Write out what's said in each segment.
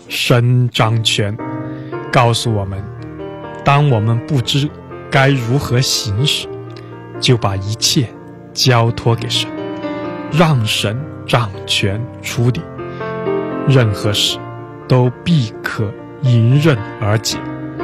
神掌权，告诉我们，当我们不知该如何行时，就把一切交托给神，让神掌权处理，任何事都必可迎刃而解。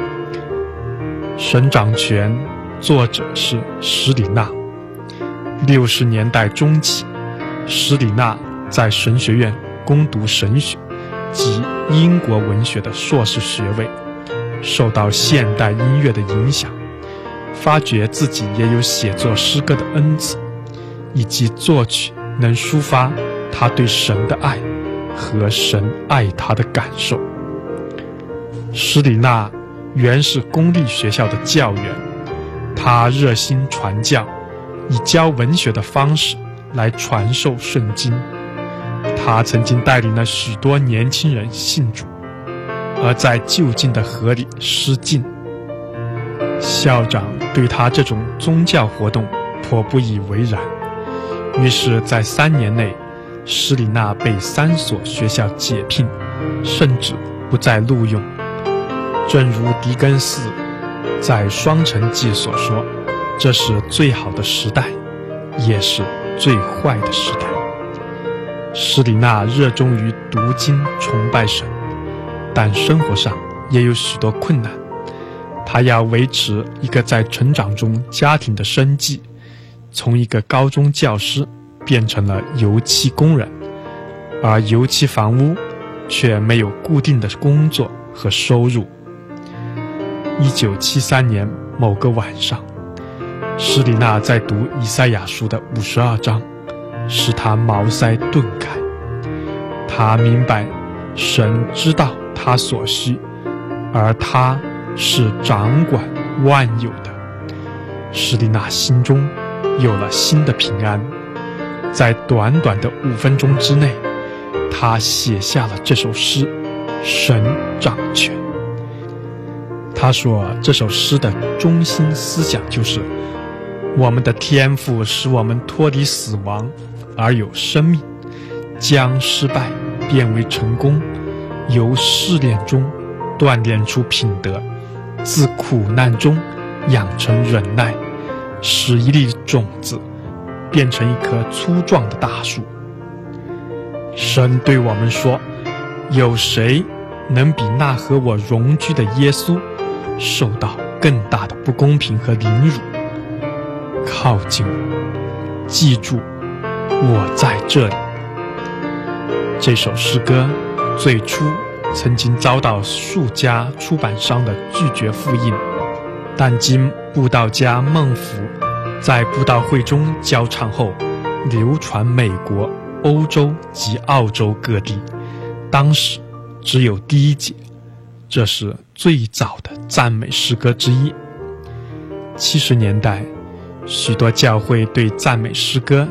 神掌权，作者是施里纳。60年代中期，施里纳在神学院攻读神学及英国文学的硕士学位，受到现代音乐的影响，发觉自己也有写作诗歌的恩赐，以及作曲能抒发他对神的爱和神爱他的感受。施里纳原是公立学校的教员，他热心传教，以教文学的方式来传授圣经。他曾经带领了许多年轻人信主，而在就近的河里施浸。校长对他这种宗教活动颇不以为然，于是在3年内，施里纳被3所学校解聘，甚至不再录用。正如狄更斯在《双城记》所说，这是最好的时代，也是最坏的时代。施里纳热衷于读经崇拜神，但生活上也有许多困难。他要维持一个在成长中家庭的生计，从一个高中教师变成了油漆工人，而油漆房屋却没有固定的工作和收入。1973年某个晚上，施里纳在读以赛亚书的52章，使他茅塞顿开。他明白神知道他所需，而他是掌管万有的。施里纳心中有了新的平安。在短短的5分钟之内，他写下了这首诗《神掌权》。他说，这首诗的中心思想就是，我们的天父使我们脱离死亡而有生命，将失败变为成功，由试炼中锻炼出品德，自苦难中养成忍耐，使一粒种子变成一棵粗壮的大树。神对我们说，有谁能比那和我同居的耶稣受到更大的不公平和凌辱？靠近我，记住我在这里。这首诗歌最初曾经遭到数家出版商的拒绝复印，但经布道家孟福在布道会中教唱后，流传美国、欧洲及澳洲各地。当时只有第1节，这是最早的赞美诗歌之一。70年代，许多教会对赞美诗歌